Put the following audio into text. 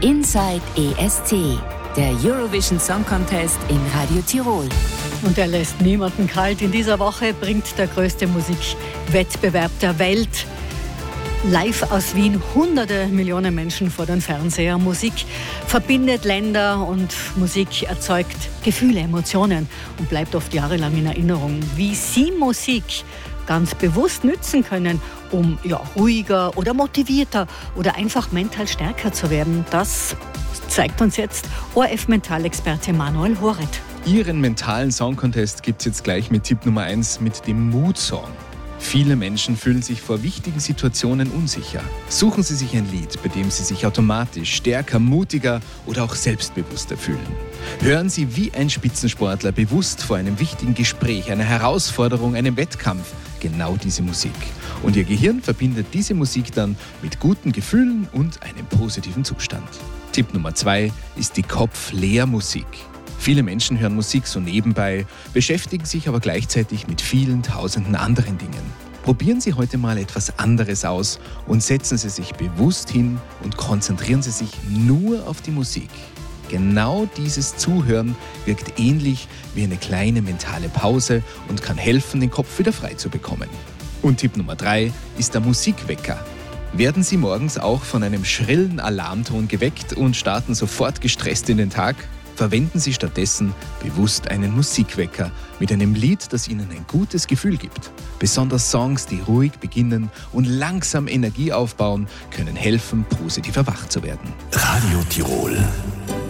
Inside ESC, der Eurovision Song Contest in Radio Tirol. Und er lässt niemanden kalt. In dieser Woche bringt der größte Musikwettbewerb der Welt live aus Wien hunderte Millionen Menschen vor den Fernseher. Musik verbindet Länder und Musik erzeugt Gefühle, Emotionen und bleibt oft jahrelang in Erinnerung. Wie Sie Musik ganz bewusst nützen können, um ruhiger oder motivierter oder einfach mental stärker zu werden, das zeigt uns jetzt ORF-Mentalexperte Manuel Horet. Ihren mentalen Song-Contest gibt es jetzt gleich mit Tipp Nummer 1 mit dem Mood-Song. Viele Menschen fühlen sich vor wichtigen Situationen unsicher. Suchen Sie sich ein Lied, bei dem Sie sich automatisch stärker, mutiger oder auch selbstbewusster fühlen. Hören Sie wie ein Spitzensportler bewusst vor einem wichtigen Gespräch, einer Herausforderung, einem Wettkampf genau diese Musik. Und Ihr Gehirn verbindet diese Musik dann mit guten Gefühlen und einem positiven Zustand. Tipp Nummer 2 ist die Kopf-Leer-Musik. Viele Menschen hören Musik so nebenbei, beschäftigen sich aber gleichzeitig mit vielen tausenden anderen Dingen. Probieren Sie heute mal etwas anderes aus und setzen Sie sich bewusst hin und konzentrieren Sie sich nur auf die Musik. Genau dieses Zuhören wirkt ähnlich wie eine kleine mentale Pause und kann helfen, den Kopf wieder frei zu bekommen. Und Tipp Nummer 3 ist der Musikwecker. Werden Sie morgens auch von einem schrillen Alarmton geweckt und starten sofort gestresst in den Tag? Verwenden Sie stattdessen bewusst einen Musikwecker mit einem Lied, das Ihnen ein gutes Gefühl gibt. Besonders Songs, die ruhig beginnen und langsam Energie aufbauen, können helfen, positiv erwacht zu werden. Radio Tirol.